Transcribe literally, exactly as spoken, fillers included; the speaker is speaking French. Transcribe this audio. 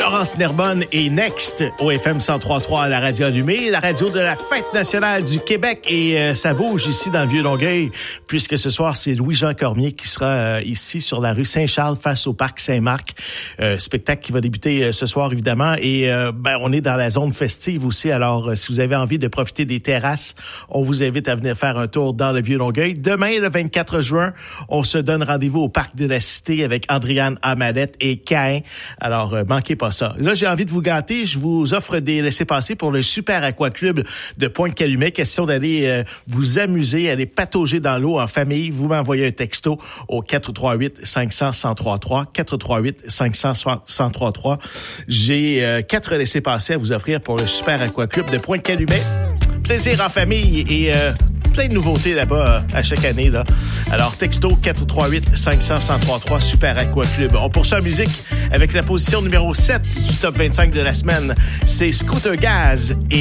Laurence Nerbonne et Next au F M cent trois trois à la radio allumée, la radio de la Fête nationale du Québec. Et euh, ça bouge ici dans le Vieux-Longueuil, puisque ce soir, c'est Louis-Jean Cormier qui sera euh, ici sur la rue Saint-Charles face au parc Saint-Marc. Euh, spectacle qui va débuter euh, ce soir, évidemment. Et euh, ben, on est dans la zone festive aussi. Alors, euh, si vous avez envie de profiter des terrasses, on vous invite à venir faire un tour dans le Vieux-Longueuil. Demain, le vingt-quatre juin, on se donne rendez-vous au parc de la Cité avec Andréane Amalette et Caïn. Alors, euh, manquez pas ça. Là, j'ai envie de vous gâter. Je vous offre des laissez-passer pour le Super Aqua Club de Pointe-Calumet. Question d'aller euh, vous amuser, aller patauger dans l'eau en famille. Vous m'envoyez un texto au quatre trois huit cinq cents cent trente-trois, quatre trois huit cinq cents cent trente-trois. J'ai euh, quatre laissez-passer à vous offrir pour le Super Aqua Club de Pointe-Calumet. Plaisir en famille et euh, plein de nouveautés là-bas euh, à chaque année. Là. Alors, texto quatre trois huit cinq cents cent trente-trois, Super Aqua Club. On poursuit en musique avec la position numéro sept du top vingt-cinq de la semaine. C'est Scooter Gaz et